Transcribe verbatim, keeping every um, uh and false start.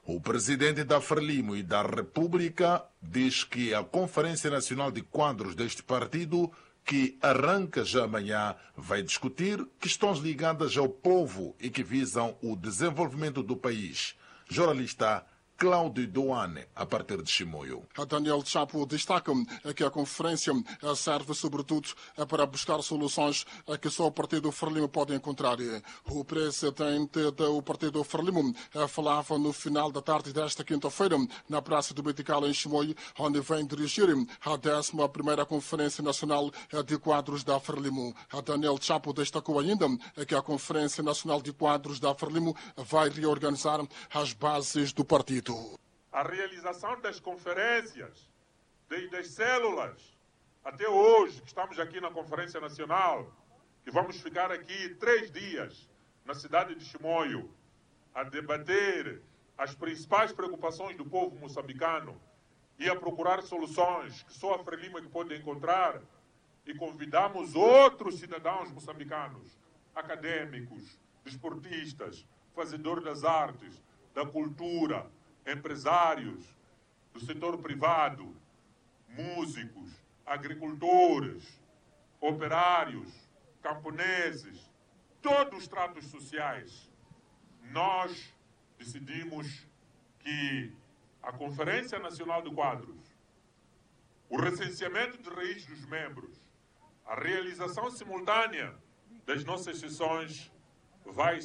O presidente da Frelimo e da República diz que a Conferência Nacional de Quadros deste partido, que arranca já amanhã, vai discutir questões ligadas ao povo e que visam o desenvolvimento do país. Jornalista Cláudio Doane, a partir de Chimoio. Daniel Chapo destaca que a conferência serve sobretudo para buscar soluções que só o partido Frelimo pode encontrar. O presidente do partido Frelimo falava no final da tarde desta quinta-feira na Praça do Betical em Chimoio, onde vem dirigir a décima primeira Conferência Nacional de Quadros da Frelimo. Daniel Chapo destacou ainda que a Conferência Nacional de Quadros da Frelimo vai reorganizar as bases do partido. A realização das conferências, desde as células até hoje, que estamos aqui na Conferência Nacional, que vamos ficar aqui três dias na cidade de Chimoio a debater as principais preocupações do povo moçambicano e a procurar soluções que só a Frelimo é que pode encontrar, e convidamos outros cidadãos moçambicanos, acadêmicos, desportistas, fazedores das artes, da cultura, empresários do setor privado, músicos, agricultores, operários, camponeses, todos os tratos sociais. Nós decidimos que a Conferência Nacional de Quadros, o recenseamento de raiz dos membros, a realização simultânea das nossas sessões vai